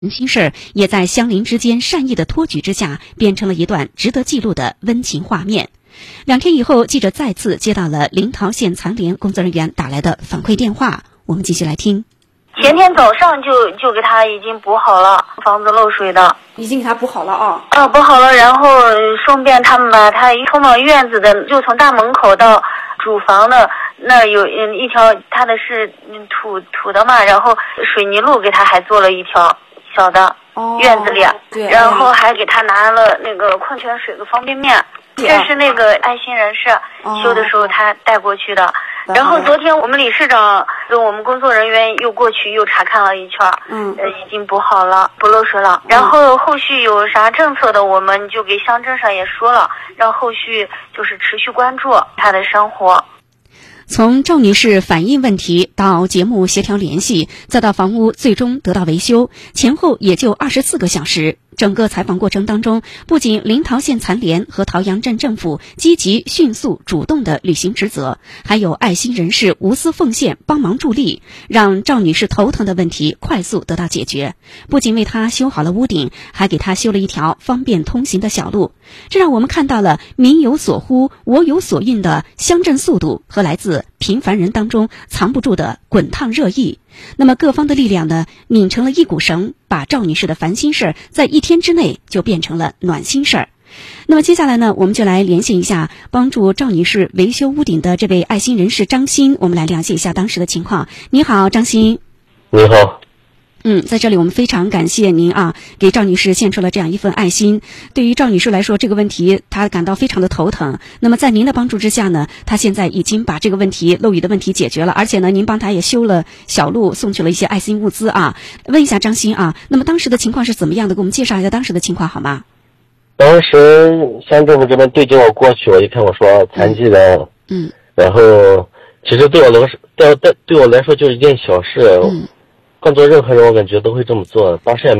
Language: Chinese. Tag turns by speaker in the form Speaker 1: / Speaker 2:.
Speaker 1: 心事儿也在相邻之间善意的托举之下，变成了一段值得记录的温情画面。2天以后，记者再次接到了临洮县残联工作人员打来的反馈电话，我们继续来听。
Speaker 2: 前天早上就给他已经补好了，房子漏水的，
Speaker 3: 已经给他补好了啊。
Speaker 2: 补好了，然后顺便他们把他通往院子的，就从大门口到主房的那有一条，他的是土的嘛，然后水泥路给他还做了一条小的院子里，
Speaker 3: 对，
Speaker 2: 然后还给他拿了那个矿泉水和方便面，这是那个爱心人士修的时候他带过去的。然后昨天我们理事长跟我们工作人员又过去又查看了一圈，已经补好了，不漏水了。然后后续有啥政策的，我们就给乡镇上也说了，让后续就是持续关注他的生活。
Speaker 1: 从赵女士反映问题到节目协调联系，再到房屋最终得到维修，前后也就24个小时。整个采访过程当中，不仅临洮县残联和桃阳镇政府积极、迅速、主动地履行职责，还有爱心人士无私奉献、帮忙助力，让赵女士头疼的问题快速得到解决。不仅为她修好了屋顶，还给她修了一条方便通行的小路。这让我们看到了民有所呼，我有所运的乡镇速度和来自平凡人当中藏不住的滚烫热意。那么各方的力量呢，拧成了一股绳，把赵女士的烦心事儿在1天之内就变成了暖心事儿。那么接下来呢，我们就来联系一下帮助赵女士维修屋顶的这位爱心人士张鑫，我们来了解一下当时的情况。你好，张鑫。
Speaker 4: 你好。
Speaker 1: 在这里我们非常感谢您给赵女士献出了这样一份爱心。对于赵女士来说，这个问题她感到非常的头疼。那么在您的帮助之下呢，她现在已经把这个问题漏雨的问题解决了，而且呢，您帮她也修了小路，送去了一些爱心物资问一下张鑫那么当时的情况是怎么样的？给我们介绍一下当时的情况好吗？
Speaker 4: 当时乡政府这边对接我过去，我一看我说残疾人，然后其实对我来说就是一件小事，换做任何人我感觉都会这么做，当时也